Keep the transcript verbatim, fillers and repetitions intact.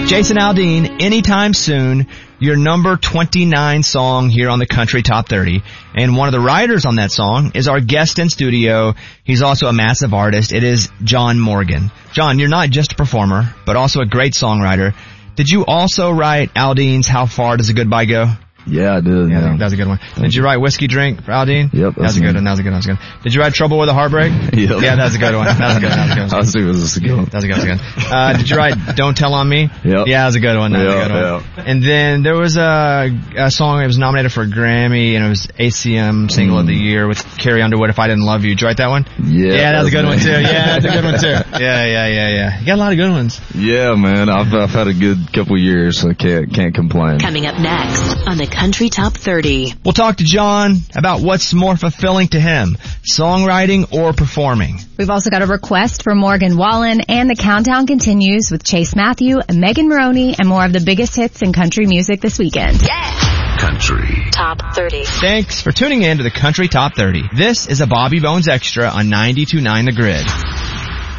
Jason Aldean, Anytime Soon, your number twenty-nine song here on the Country Top thirty. And one of the writers on that song is our guest in studio. He's also a massive artist. It is John Morgan. John, you're not just a performer, but also a great songwriter. Did you also write Aldean's How Far Does a Goodbye Go? Yeah, I did. Yeah, yeah. that was a good one. Did you write Whiskey Drink for Aldean? Yep. That was a good one. That was a good one. That was a good one. Did you write Trouble with a Heartbreak? Yep. Yeah, that was a good one. That was a good one. That was a good one. I was thinking it was a good one. That was a good one. That was a good one. Uh, did you write Don't Tell on Me? Yep. Yeah, that was a good one. That was Yep, a good one. yep. And then there was a, a song that was nominated for a Grammy, and it was A C M Single mm. of the Year with Carrie Underwood, If I Didn't Love You. Did you write that one? Yeah. Yeah, that was a good me. one too. Yeah, that's a good one too. Yeah, yeah, yeah, yeah. You got a lot of good ones. Yeah, man. I've, I've had a good couple years, so I can't, can't complain. Coming up next on the Country Top thirty. We'll talk to John about what's more fulfilling to him, songwriting or performing. We've also got a request for Morgan Wallen, and the countdown continues with Chase Matthew, Megan Maroney, and more of the biggest hits in country music this weekend. Yeah! Country Top thirty. Thanks for tuning in to the Country Top thirty. This is a Bobby Bones Extra on ninety-two point nine The Grid.